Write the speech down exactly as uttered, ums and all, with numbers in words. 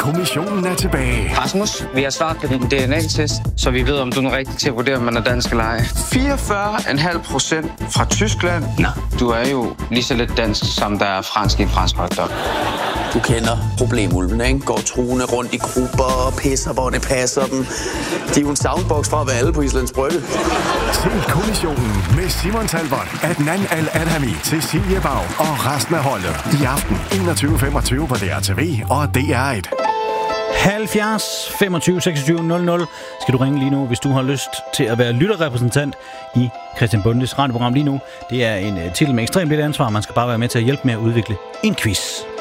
kommissionen er tilbage. Rasmus, vi har svaret på din D N A-test, så vi ved, om du er rigtig til at vurdere, om man er dansk eller ej. fireogfyrre komma fem procent fra Tyskland. Nå, du er jo lige så lidt dansk, som der er fransk i en fransk hotdog. Du kender problemulvene, ikke? Går truende rundt i grupper og pisser, hvor det passer dem. De er jo en soundbox fra at være alle på Islands Brygge. Se kommissionen med Simon Talbot, Adnan Al-Adhami, Cecilie Bag og resten af holdet i aften enogtyve femogtyve på D R T V og D R et. halvfjerds femogtyve seksogtyve nul nul skal du ringe lige nu, hvis du har lyst til at være lytterrepræsentant i Christian Bondes radioprogram lige nu. Det er en uh, titel med ekstremt lidt ansvar. Man skal bare være med til at hjælpe med at udvikle en quiz.